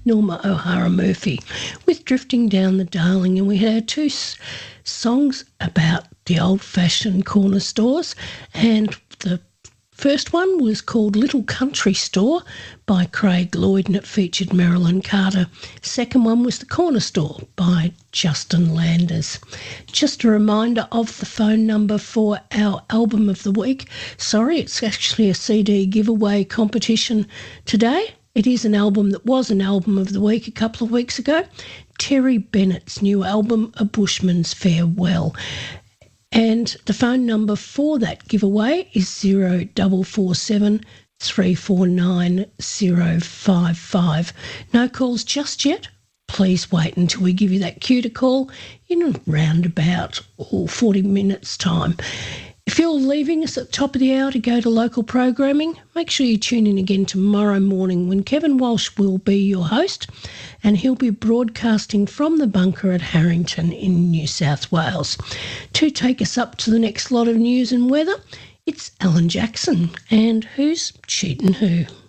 Norma O'Hara Murphy with Drifting Down the Darling, and we had our two songs about the old-fashioned corner stores, and the first one was called Little Country Store by Craig Lloyd, and it featured Marilyn Carter. Second one was The Corner Store by Justin Landers. Just a reminder of the phone number for our album of the week. Sorry, it's actually a CD giveaway competition today. It is an album that was an album of the week a couple of weeks ago. Terry Bennett's new album, A Bushman's Farewell. And the phone number for that giveaway is 0447 349 055. No calls just yet. Please wait until we give you that cue to call in around about 40 minutes' time. If you're leaving us at the top of the hour to go to local programming, make sure you tune in again tomorrow morning when Kevin Walsh will be your host, and he'll be broadcasting from the bunker at Harrington in New South Wales. To take us up to the next lot of news and weather, it's Alan Jackson and Who's Cheatin' Who?